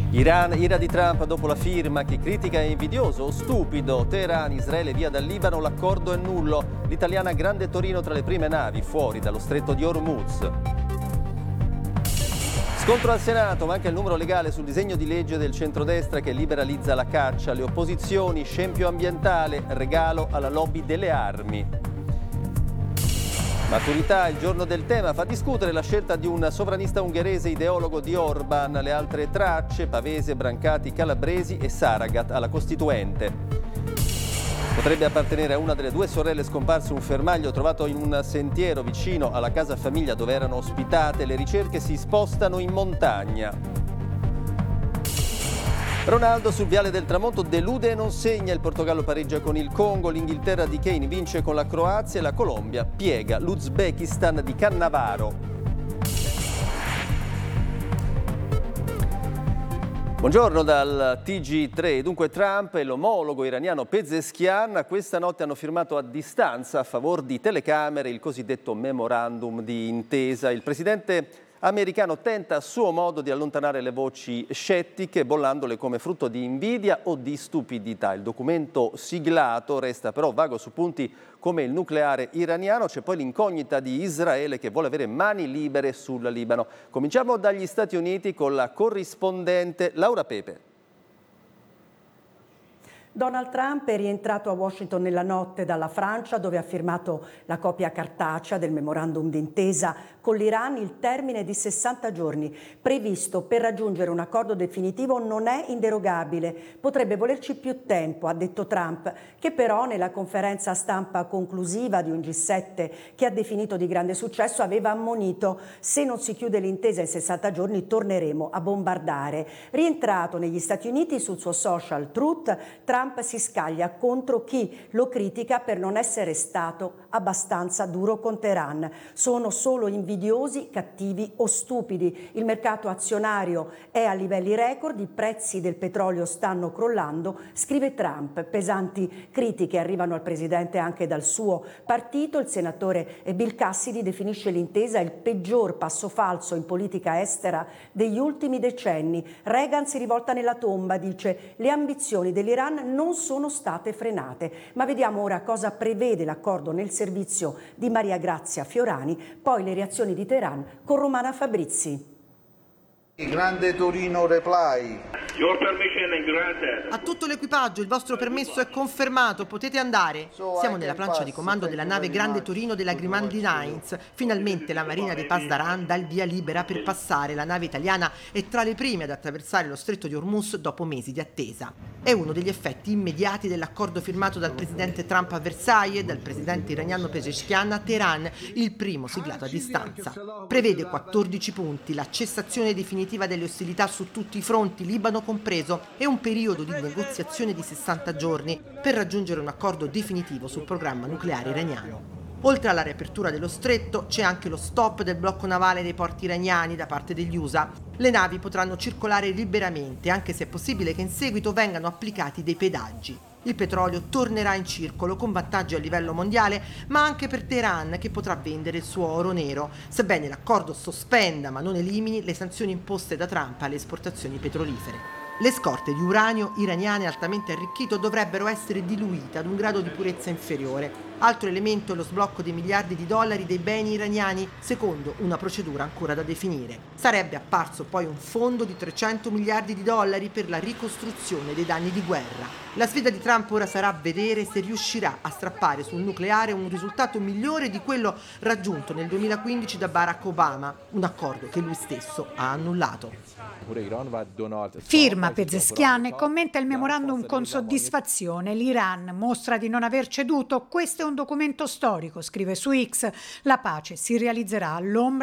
Iran, ira di Trump dopo la firma, chi critica è invidioso o stupido. Teheran, Israele via dal Libano, l'accordo è nullo. L'italiana Grande Torino tra le prime navi fuori dallo stretto di Hormuz. Scontro al Senato, manca il numero legale sul disegno di legge del centrodestra che liberalizza la caccia. Le opposizioni, scempio ambientale, regalo alla lobby delle armi. Maturità, il giorno del tema, fa discutere la scelta di un sovranista ungherese ideologo di Orban, le altre tracce, Pavese, Brancati, Calabresi e Saragat alla Costituente. Potrebbe appartenere a una delle due sorelle scomparse un fermaglio trovato in un sentiero vicino alla casa famiglia dove erano ospitate. Le ricerche si spostano in montagna. Ronaldo sul viale del tramonto delude e non segna, il Portogallo pareggia con il Congo, l'Inghilterra di Kane vince con la Croazia e la Colombia piega l'Uzbekistan di Cannavaro. Buongiorno dal TG3. Dunque Trump e l'omologo iraniano Pezeshkian questa notte hanno firmato a distanza a favor di telecamere il cosiddetto memorandum di intesa. Il presidente americano tenta a suo modo di allontanare le voci scettiche, bollandole come frutto di invidia o di stupidità. Il documento siglato resta però vago su punti come il nucleare iraniano. C'è poi l'incognita di Israele che vuole avere mani libere sul Libano. Cominciamo dagli Stati Uniti con la corrispondente Laura Pepe. Donald Trump è rientrato a Washington nella notte dalla Francia, dove ha firmato la copia cartacea del memorandum d'intesa con l'Iran. Il termine di 60 giorni previsto per raggiungere un accordo definitivo non è inderogabile. Potrebbe volerci più tempo, ha detto Trump, che però nella conferenza stampa conclusiva di un G7 che ha definito di grande successo aveva ammonito: se non si chiude l'intesa in 60 giorni torneremo a bombardare. Rientrato negli Stati Uniti, sul suo social Truth, Trump si scaglia contro chi lo critica per non essere stato abbastanza duro con Teheran. Sono solo invidiosi, cattivi o stupidi. Il mercato azionario è a livelli record, i prezzi del petrolio stanno crollando, scrive Trump. Pesanti critiche arrivano al presidente anche dal suo partito. Il senatore Bill Cassidy definisce l'intesa il peggior passo falso in politica estera degli ultimi decenni. Reagan si rivolta nella tomba, dice: le ambizioni dell'Iran non sono state frenate. Ma vediamo ora cosa prevede l'accordo nel servizio di Maria Grazia Fiorani, poi le reazioni di Teheran con Romana Fabrizi. Grande Torino reply. A tutto l'equipaggio, il vostro permesso è confermato, potete andare. Siamo nella plancia di comando della nave Grande Torino della Grimandi Lines. Finalmente la Marina di Pasdaran dà il via libera per passare. La nave italiana è tra le prime ad attraversare lo stretto di Hormuz dopo mesi di attesa. È uno degli effetti immediati dell'accordo firmato dal presidente Trump a Versailles e dal presidente iraniano Pezeshkian a Teheran, il primo siglato a distanza. Prevede 14 punti, la cessazione definitiva delle ostilità su tutti i fronti, Libano compreso, e un periodo di negoziazione di 60 giorni per raggiungere un accordo definitivo sul programma nucleare iraniano. Oltre alla riapertura dello stretto c'è anche lo stop del blocco navale dei porti iraniani da parte degli USA. Le navi potranno circolare liberamente, anche se è possibile che in seguito vengano applicati dei pedaggi. Il petrolio tornerà in circolo con vantaggi a livello mondiale, ma anche per Teheran, che potrà vendere il suo oro nero, sebbene l'accordo sospenda ma non elimini le sanzioni imposte da Trump alle esportazioni petrolifere. Le scorte di uranio iraniane altamente arricchito dovrebbero essere diluite ad un grado di purezza inferiore. Altro elemento è lo sblocco dei miliardi di dollari dei beni iraniani, secondo una procedura ancora da definire. Sarebbe apparso poi un fondo di 300 miliardi di dollari per la ricostruzione dei danni di guerra. La sfida di Trump ora sarà vedere se riuscirà a strappare sul nucleare un risultato migliore di quello raggiunto nel 2015 da Barack Obama, un accordo che lui stesso ha annullato. Firma Pezeshkian e commenta il memorandum con soddisfazione. L'Iran mostra di non aver ceduto. Questo è un documento storico, scrive su X. La pace si realizzerà all'ombra